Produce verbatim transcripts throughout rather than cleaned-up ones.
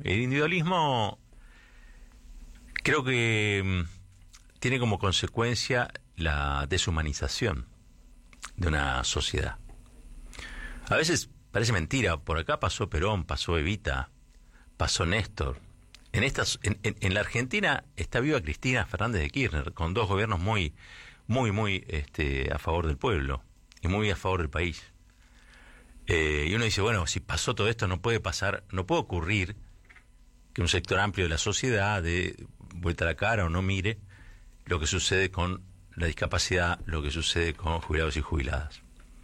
El individualismo creo que mmm, tiene como consecuencia la deshumanización de una sociedad. A veces parece mentira, por acá pasó Perón, pasó Evita, pasó Néstor. En, estas, en, en, en la Argentina está viva Cristina Fernández de Kirchner, con dos gobiernos muy, muy, muy este, a favor del pueblo y muy a favor del país. Eh, y uno dice, bueno, si pasó todo esto, no puede pasar, no puede ocurrir que un sector amplio de la sociedad dé vuelta a la cara o no mire lo que sucede con la discapacidad, lo que sucede con jubilados y jubiladas.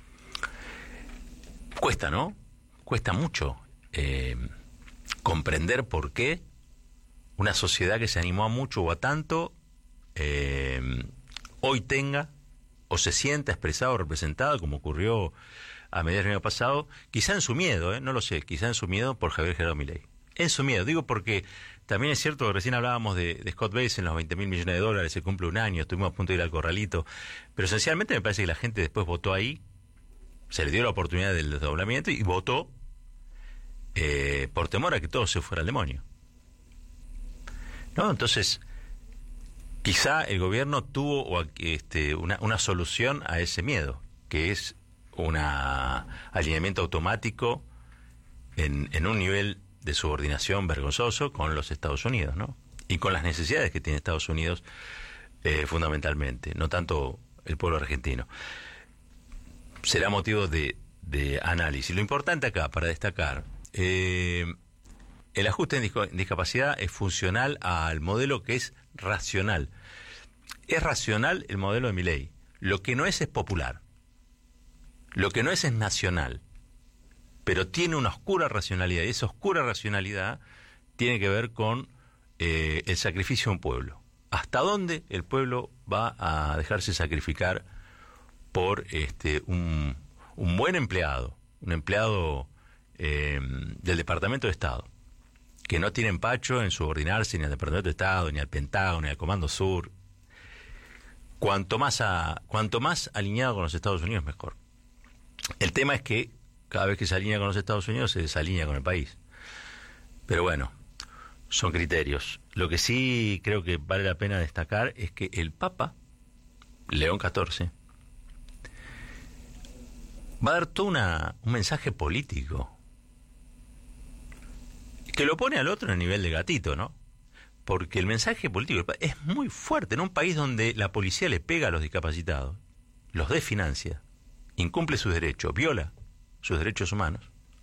Cuesta, ¿no? Cuesta mucho eh, comprender por qué una sociedad que se animó a mucho o a tanto eh, hoy tenga o se sienta expresado o representado, como ocurrió a mediados del año pasado, quizá en su miedo, ¿eh? No lo sé, quizá en su miedo por Javier Gerardo Milei. En su miedo, digo porque también es cierto que recién hablábamos de, de Scott Baez en los veinte mil millones de dólares, se cumple un año, estuvimos a punto de ir al corralito, pero esencialmente me parece que la gente después votó ahí, se le dio la oportunidad del desdoblamiento y votó eh, por temor a que todo se fuera al demonio. ¿No? Entonces, quizá el gobierno tuvo este, una, una solución a ese miedo, que es un alineamiento automático en, en un nivel de subordinación vergonzoso con los Estados Unidos, ¿no? Y con las necesidades que tiene Estados Unidos eh, fundamentalmente, no tanto el pueblo argentino. Será motivo de, de análisis. Lo importante acá, para destacar, eh, el ajuste en disco, discapacidad es funcional al modelo que es racional. Es racional el modelo de Milei. Lo que no es es popular. Lo que no es es nacional. Pero tiene una oscura racionalidad. Y esa oscura racionalidad tiene que ver con eh, el sacrificio de un pueblo. ¿Hasta dónde el pueblo va a dejarse sacrificar por este un, un buen empleado? Un empleado eh, del Departamento de Estado, que no tiene empacho en subordinarse ni al Departamento de Estado, ni al Pentágono, ni al Comando Sur. Cuanto más, a, cuanto más alineado con los Estados Unidos, mejor. El tema es que cada vez que se alinea con los Estados Unidos, se desalinea con el país. Pero bueno, son criterios. Lo que sí creo que vale la pena destacar es que el Papa, León catorce, va a dar todo una, un mensaje político que lo pone al otro en el nivel de gatito, ¿no? Porque el mensaje político es muy fuerte en un país donde la policía le pega a los discapacitados, los desfinancia, incumple sus derechos, viola sus derechos humanos.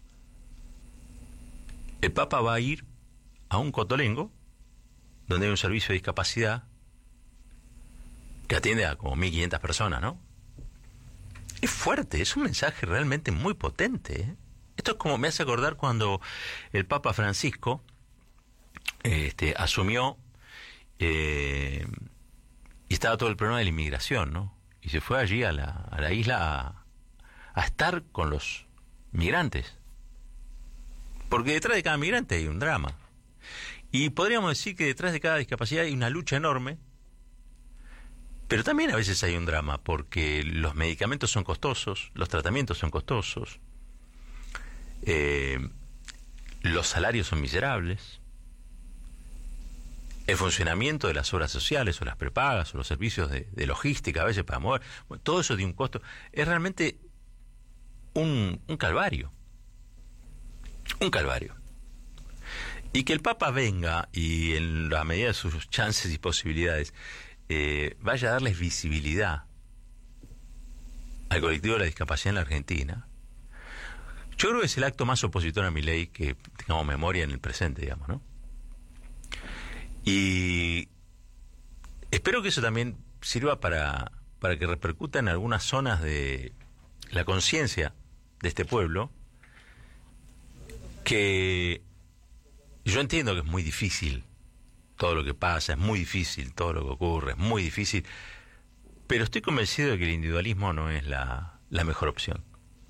El Papa va a ir a un cotolengo donde hay un servicio de discapacidad que atiende a como mil quinientas personas, ¿no? Es fuerte, es un mensaje realmente muy potente, ¿eh? Esto es como me hace acordar cuando el Papa Francisco este, asumió eh, y estaba todo el problema de la inmigración, ¿no? Y se fue allí a la, a la isla a, a estar con los migrantes. Porque detrás de cada migrante hay un drama. Y podríamos decir que detrás de cada discapacidad hay una lucha enorme, pero también a veces hay un drama, porque los medicamentos son costosos, los tratamientos son costosos, eh, los salarios son miserables, el funcionamiento de las obras sociales o las prepagas o los servicios de, de logística a veces para mover, bueno, todo eso tiene un costo. Es realmente un, un calvario, un calvario. Y que el Papa venga y en la medida de sus chances y posibilidades eh, vaya a darles visibilidad al colectivo de la discapacidad en la Argentina, yo creo que es el acto más opositor a Milei que tengamos memoria en el presente, digamos, ¿no? Y espero que eso también sirva para, para que repercuta en algunas zonas de la conciencia de este pueblo, que yo entiendo que es muy difícil todo lo que pasa, es muy difícil todo lo que ocurre, es muy difícil, pero estoy convencido de que el individualismo no es la, la mejor opción.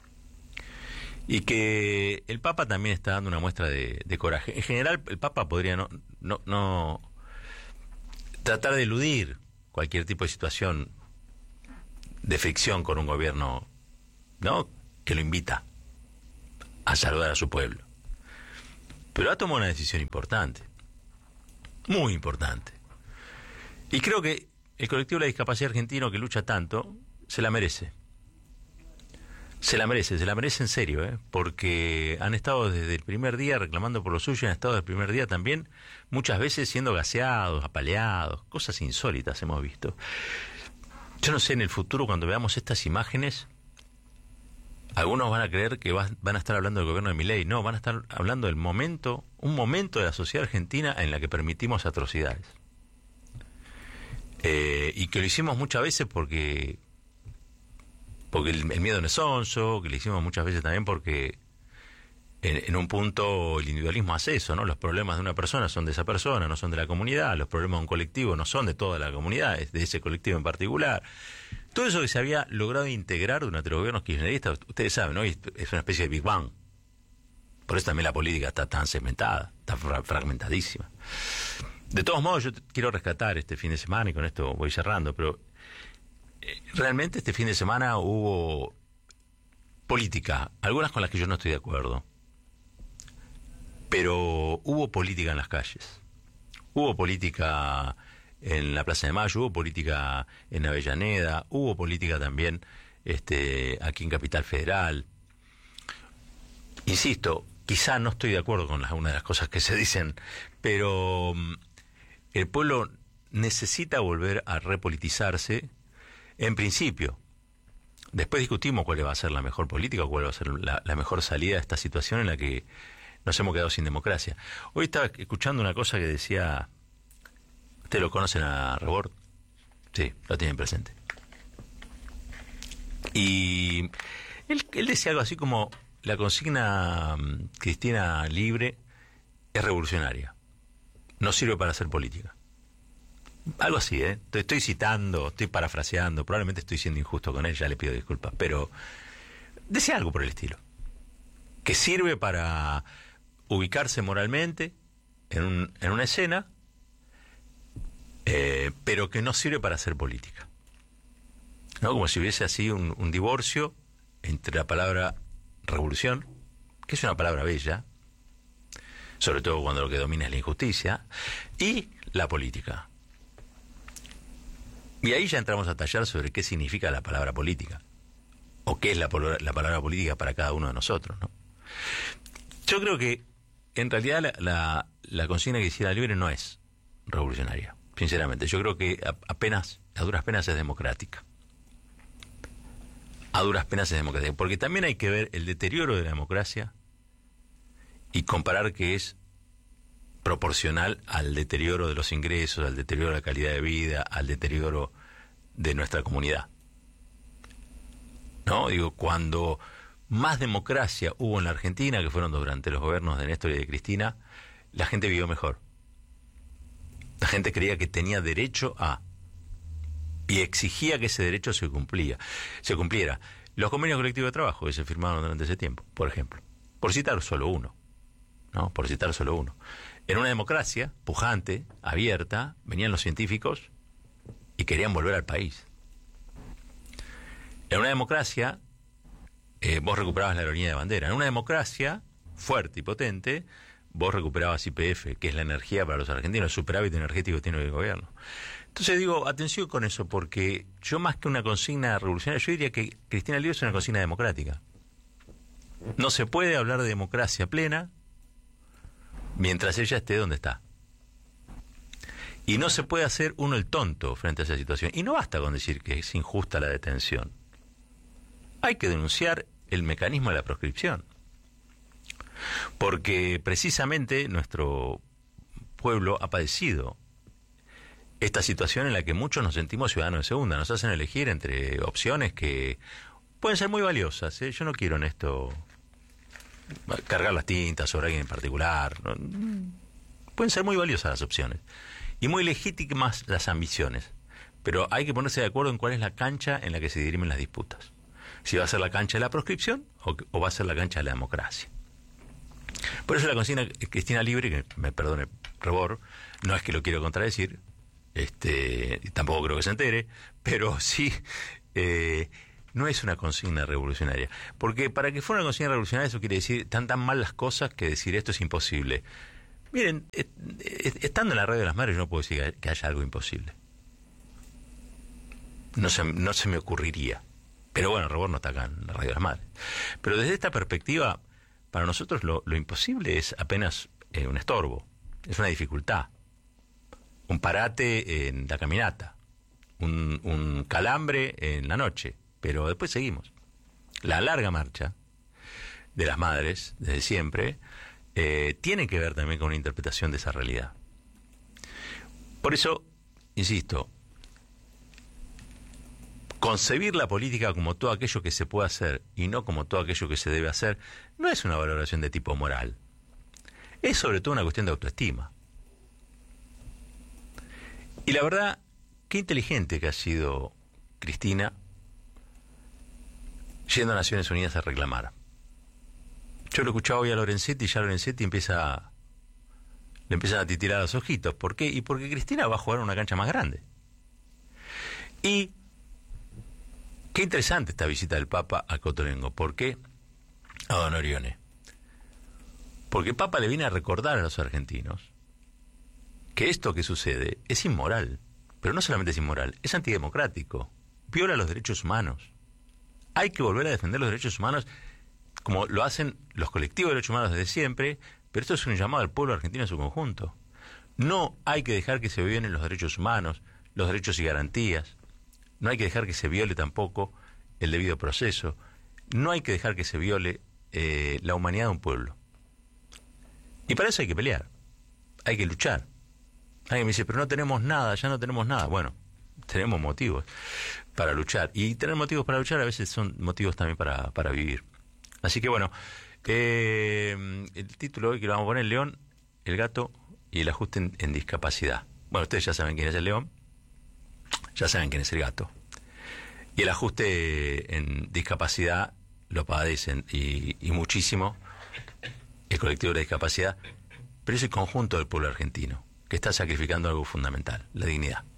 Y que el Papa también está dando una muestra de, de coraje. En general, el Papa podría no, no, no tratar de eludir cualquier tipo de situación de fricción con un gobierno, ¿no?, que lo invita a saludar a su pueblo. pero ha tomado una decisión importante, muy importante. Y creo que el colectivo de la discapacidad argentino que lucha tanto, se la merece. Se la merece, se la merece en serio, ¿eh? Porque han estado desde el primer día reclamando por lo suyo, han estado desde el primer día también muchas veces siendo gaseados, apaleados, cosas insólitas hemos visto. Yo no sé, en el futuro cuando veamos estas imágenes, algunos van a creer que va, van a estar hablando del gobierno de Milei. No, van a estar hablando del momento, un momento de la sociedad argentina en la que permitimos atrocidades. Eh, y que lo hicimos muchas veces porque... porque el, el miedo no es sonso, que lo hicimos muchas veces también porque en, en un punto el individualismo hace eso, ¿no? Los problemas de una persona son de esa persona, no son de la comunidad, los problemas de un colectivo no son de toda la comunidad, es de ese colectivo en particular. Todo eso que se había logrado integrar durante los gobiernos kirchneristas, ustedes saben, ¿no? Es una especie de Big Bang. Por eso también la política está tan segmentada, está fra- fragmentadísima. De todos modos, yo quiero rescatar este fin de semana, y con esto voy cerrando, pero realmente este fin de semana hubo política, algunas con las que yo no estoy de acuerdo, pero hubo política en las calles, hubo política en la Plaza de Mayo, hubo política en Avellaneda, hubo política también este, aquí en Capital Federal. Insisto, quizá no estoy de acuerdo con algunas de las cosas que se dicen, pero um, el pueblo necesita volver a repolitizarse. En principio, después discutimos cuál va a ser la mejor política, cuál va a ser la, la mejor salida de esta situación en la que nos hemos quedado sin democracia. Hoy estaba escuchando una cosa que decía, ¿ustedes lo conocen a Rebord? Sí, lo tienen presente. Y él, él decía algo así como, la consigna um, Cristina libre es revolucionaria, no sirve para hacer política. Algo así, ¿eh? Estoy, estoy citando, estoy parafraseando, probablemente estoy siendo injusto con él, ya le pido disculpas, pero decía algo por el estilo, que sirve para ubicarse moralmente en, un, en una escena, eh, pero que no sirve para hacer política, ¿no? Como si hubiese así un, un divorcio entre la palabra revolución, que es una palabra bella, sobre todo cuando lo que domina es la injusticia, y la política. Y ahí ya entramos a tallar sobre qué significa la palabra política, o qué es la, la palabra política para cada uno de nosotros, ¿no? Yo creo que, en realidad, la, la, la consigna que hiciera libre no es revolucionaria, sinceramente. Yo creo que apenas, a duras penas es democrática. A duras penas es democrática, porque también hay que ver el deterioro de la democracia y comparar que es proporcional al deterioro de los ingresos, al deterioro de la calidad de vida, al deterioro de nuestra comunidad. ¿No? Digo, cuando más democracia hubo en la Argentina, que fueron durante los gobiernos de Néstor y de Cristina, la gente vivió mejor. La gente creía que tenía derecho a, y exigía que ese derecho se cumplía, se cumpliera. Los convenios colectivos de trabajo que se firmaron durante ese tiempo, por ejemplo, por citar solo uno, ¿no? Por citar solo uno. En una democracia pujante, abierta, venían los científicos y querían volver al país. En una democracia, eh, vos recuperabas la aerolínea de bandera. En una democracia fuerte y potente, vos recuperabas Y P F, que es la energía para los argentinos, el superávit energético que tiene el gobierno. Entonces digo, atención con eso, porque yo más que una consigna revolucionaria, yo diría que Cristina Libre es una consigna democrática. No se puede hablar de democracia plena mientras ella esté donde está. Y no se puede hacer uno el tonto frente a esa situación. Y no basta con decir que es injusta la detención. Hay que denunciar el mecanismo de la proscripción. Porque precisamente nuestro pueblo ha padecido esta situación en la que muchos nos sentimos ciudadanos de segunda. Nos hacen elegir entre opciones que pueden ser muy valiosas, ¿eh? Yo no quiero en esto cargar las tintas sobre alguien en particular. ¿No? Pueden ser muy valiosas las opciones y muy legítimas las ambiciones, pero hay que ponerse de acuerdo en cuál es la cancha en la que se dirimen las disputas. Si va a ser la cancha de la proscripción o, o va a ser la cancha de la democracia. Por eso la consigna Cristina Libre, que me perdone Rebord, no es que lo quiero contradecir, este, tampoco creo que se entere, pero sí eh, no es una consigna revolucionaria. Porque para que fuera una consigna revolucionaria eso quiere decir, están tan mal las cosas que decir esto es imposible. Miren, eh, eh, estando en la radio de las madres yo no puedo decir que haya algo imposible. No se, no se me ocurriría. Pero bueno, Rebord no está acá en la radio de las madres. Pero desde esta perspectiva, para nosotros lo, lo imposible es apenas eh, un estorbo, es una dificultad, un parate en la caminata, un, un calambre en la noche, pero después seguimos. La larga marcha de las madres, desde siempre, eh, tiene que ver también con una interpretación de esa realidad. Por eso, insisto, concebir la política como todo aquello que se puede hacer y no como todo aquello que se debe hacer, no es una valoración de tipo moral. Es sobre todo una cuestión de autoestima. Y la verdad, qué inteligente que ha sido Cristina yendo a Naciones Unidas a reclamar. Yo lo escuchaba hoy a Lorenzetti y ya Lorenzetti empieza, le empiezan a titilar los ojitos. ¿Por qué? Y porque Cristina va a jugar en una cancha más grande. Y qué interesante esta visita del Papa a Cotolengo. ¿Por qué? A Don Orione. Porque el Papa le viene a recordar a los argentinos que esto que sucede es inmoral. Pero no solamente es inmoral, es antidemocrático. Viola los derechos humanos. Hay que volver a defender los derechos humanos como lo hacen los colectivos de derechos humanos desde siempre, pero esto es un llamado al pueblo argentino en su conjunto. No hay que dejar que se violen los derechos humanos, los derechos y garantías. No hay que dejar que se viole tampoco el debido proceso. No hay que dejar que se viole eh, la humanidad de un pueblo. Y para eso hay que pelear. Hay que luchar. Alguien me dice, pero no tenemos nada, ya no tenemos nada. Bueno, tenemos motivos para luchar. Y tener motivos para luchar a veces son motivos también para, para vivir. Así que bueno, eh, el título hoy que lo vamos a poner, León, el gato y el ajuste en, en discapacidad. Bueno, ustedes ya saben quién es el león. Ya saben quién es el gato. Y el ajuste en discapacidad lo padecen y, y muchísimo el colectivo de la discapacidad, pero es el conjunto del pueblo argentino que está sacrificando algo fundamental, la dignidad.